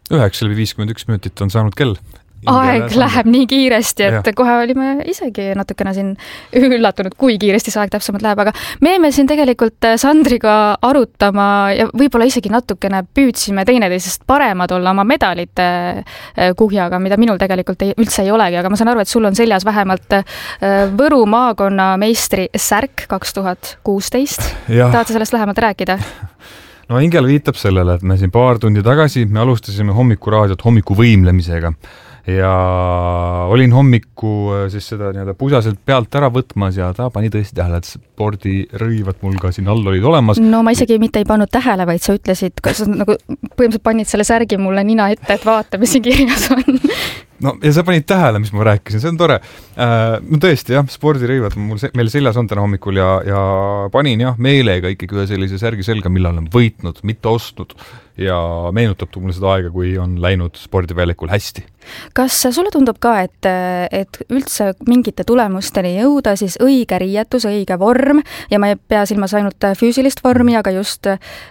9:51 minutit on saanud kell. Aeg läheb nii kiiresti, et kohe olime isegi natukene siin üllatunud, kui kiiresti see aeg täpsemalt läheb, aga me jäime siin tegelikult Sandriga arutama ja võib-olla isegi natukene püüdsime teineteisest paremad olla oma medalite kuhjaga, mida minul tegelikult üldse ei olegi, aga ma saan aru, et sul on seljas vähemalt Võru maakonna meistri särk 2016. Tahad sa sellest lähemalt rääkida? No Ingel viitab sellele, et me siin paar tundi tagasi me alustasime hommikuraadiot hommikuvõimlemisega ja olin hommiku siis seda pusaselt pealt ära võtmas ja ta pani tõesti tähele, et spordirõivad mul ka siin all olid olemas. No ma isegi mitte ei pannud tähele, vaid sa ütlesid, sa nagu põhimõtteliselt panid selle särgi mulle nina ette, et vaata, mis siin kirjas on. No ja sa panid tähele, mis ma rääkisin, see on tore. No tõesti jah, spordirõivad meil seljas on täna hommikul ja panin meelega ikkagi ühe sellise särgi selga, millal on võitnud, mitte ostnud ja meenutab mulle seda aega, kui on läinud spordiväljakul hästi. Kas sulle tundub ka, et üldse mingite tulemusteni jõuda, siis õige riietus, õige vorm ja ma ei pea silmas ainult füüsilist vormi, aga just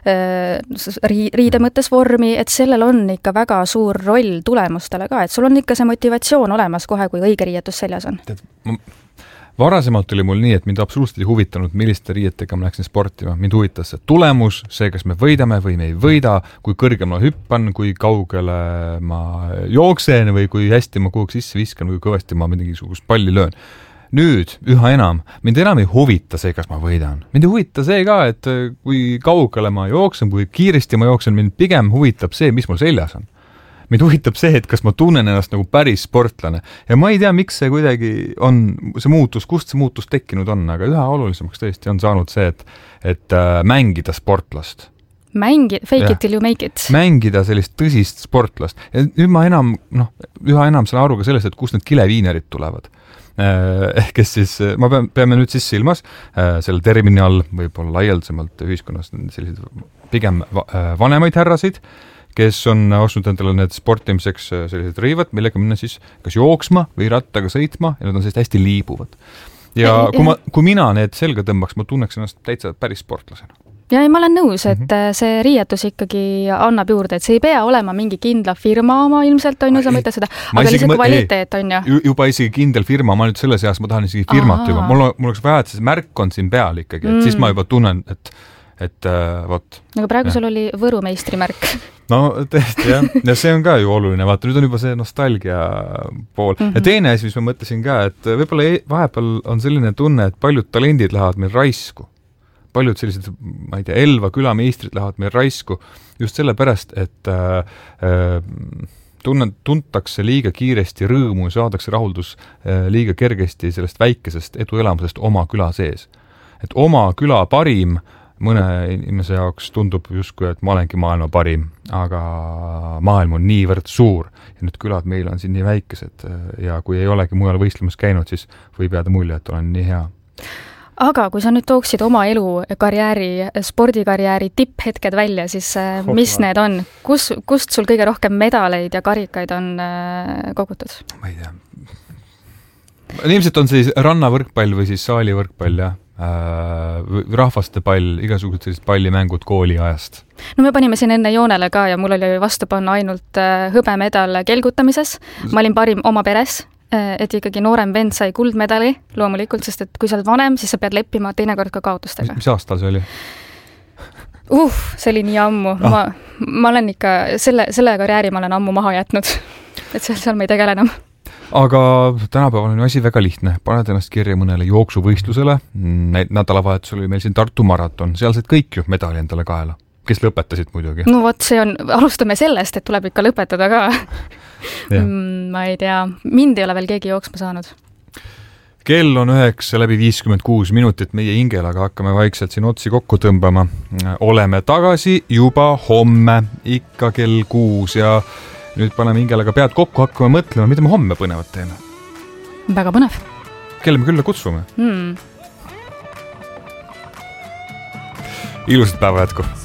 riide mõttes vormi, et sellel on ikka väga suur roll tulemustele ka, et sul on ikka see motivatsioon olemas kohe, kui õige riietus seljas on? Varasemalt oli mul nii, et mind absoluutselt ei huvitanud, milliste riietega ma läksin sportima. Mind huvitas see tulemus, see, kas me võidame või me ei võida, kui kõrge ma hüppan, kui kaugele ma jooksen või kui hästi ma kuhugi sisse viskan või kõvasti ma mingisugust palli löön. Nüüd üha enam, mind enam ei huvita see, kas ma võidan. Mind ei huvita see ka, et kui kaugele ma jooksen, kui kiiresti ma jooksen, mind pigem huvitab see, mis mul seljas on. Mind huvitab see, et kas ma tunnen ennast nagu päris sportlane. Ja ma ei tea, miks see kuidagi on see muutus, kust see muutus tekkinud on, aga üha olulisemaks tõesti on saanud see, et mängida sportlast. Fake it till you make it. Mängida sellist tõsist sportlast. Ja nüüd ma üha enam saan aru ka sellest, et kust need kileviinerid tulevad. Kes siis, peame nüüd siis silmas selle termini all võib-olla laialdasemalt ühiskonnas sellised pigem vanemaid härrasid, kes on ostnud endale need sportimiseks sellised rõivad, millega minna siis kas jooksma või rattaga sõitma ja nad on sellist hästi liibuvad. Ja kui mina need selga tõmbaks, ma tunneks ennast täitsa päris sportlasena. Ja ma olen nõus, et see riietus ikkagi annab juurde, et see ei pea olema mingi kindla firma oma ilmselt, on ju, sa mõtled seda, aga lihtsalt kvaliteet on ju. Juba isegi kindel firma, ma nüüd selles eas, ma tahan isegi firmat juba. Mul oleks vaja, et see märk on siin peal ikkagi, et siis ma juba tunnen, et vot. Aga praegu sul oli Võru meistrimärk. No tõesti jah, ja see on ka ju oluline, vaata, nüüd on juba see nostalgia pool. Ja teine asi, mis ma mõtlesin ka, et võib-olla vahepeal on selline tunne, et paljud talendid lähevad meil raisku. Paljud sellised, ma ei tea, Elva külameistrid lähevad meil raisku just sellepärast, et tuntakse liiga kiiresti rõõmu ja saadakse rahuldus liiga kergesti sellest väikesest eduelamusest oma küla sees. Et oma küla parim mõne inimese jaoks tundub justkui, et ma olengi maailma parim, aga maailm on niivõrd suur ja nüüd külad meil on siin nii väikesed ja kui ei olegi mujal võistlemas käinud, siis võib jääda mulje, et olen nii hea. Aga kui sa nüüd tooksid oma elu karjääri, spordikarjääri tipphetked välja, siis mis need on? Kust sul kõige rohkem medaleid ja karikaid on kogutud? Ma ei tea. Ilmselt on siis rannavõrkpall või siis saalivõrkpall, jah. Rahvaste pall, igasugused sellised pallimängud kooli ajast. No me panime siin enne joonele ka ja mul oli vastu panna ainult hõbemedal kelgutamises. Ma olin parim oma peres, et ikkagi noorem vend sai kuldmedali loomulikult, sest et kui sa oled vanem, siis sa pead leppima teinekord ka kaotustega. Mis aastal see oli? See oli nii ammu. Ma olen ikka, selle karjääri ma olen ammu maha jätnud, et seal ma ei tegele enam. Aga tänapäeval on asi väga lihtne. Paned ennast kirja mõnele jooksuvõistlusele. Nädalavahetusel oli meil siin Tartu maraton. Seal said kõik ju medali endale kaela. Kes lõpetasid muidugi? No vot, alustame sellest, et tuleb ikka lõpetada ka. Ma ei tea, mind ei ole veel keegi jooksma saanud. Kell on 9:56 minutit meie Ingel, aga hakkame vaikselt siin otsi kokku tõmbama. Oleme tagasi juba homme, ikka kell 6 ja nüüd paneme Ingelega pead kokku, hakkame mõtlema, mida me homme põnevat teeme. Väga põnev. Kelle me külla kutsume? Ilusat päeva jätku!